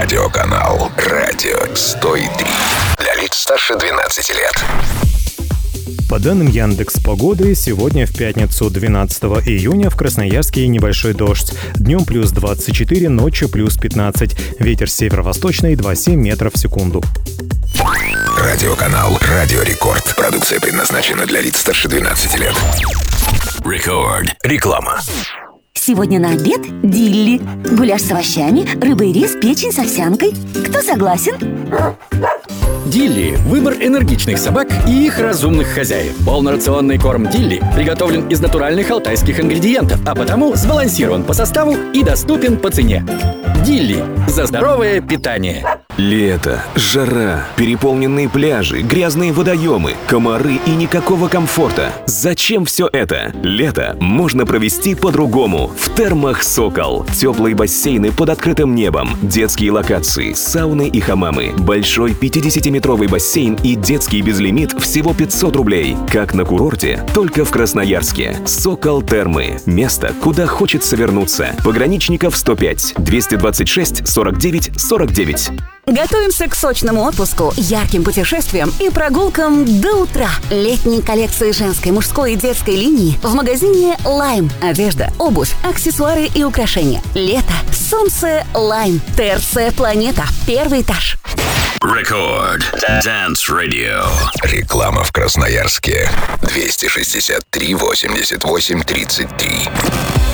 Радиоканал «Радио 103». Для лиц старше 12 лет. По данным Яндекс.Погоды, сегодня в пятницу 12 июня в Красноярске небольшой дождь. Днем плюс 24, ночью плюс 15. Ветер северо-восточный 2,7 метров в секунду. Радиоканал «Радио Рекорд». Продукция предназначена для лиц старше 12 лет. Рекорд. Реклама. Сегодня на обед дилли. Гуляш с овощами, рыба и рис, печень с овсянкой. Кто согласен? Дилли – выбор энергичных собак и их разумных хозяев. Полнорационный корм Дилли приготовлен из натуральных алтайских ингредиентов, а потому сбалансирован по составу и доступен по цене. Дилли – за здоровое питание. Лето, жара, переполненные пляжи, грязные водоемы, комары и никакого комфорта. Зачем все это? Лето можно провести по-другому. В термах «Сокол». Теплые бассейны под открытым небом, детские локации, сауны и хамамы, большой 50-метровый бассейн и детский безлимит всего 500 рублей. Как на курорте, только в Красноярске. «Сокол Термы». Место, куда хочется вернуться. Пограничников 105, 226 49 49. Готовимся к сочному отпуску, ярким путешествиям и прогулкам до утра. Летние коллекции женской, мужской и детской линии в магазине «Лайм». Одежда, обувь, аксессуары и украшения. Лето, солнце, «Лайм». ТРЦ «Планета». Первый этаж. Рекорд. Dance Radio. Реклама в Красноярске. 263 88 33.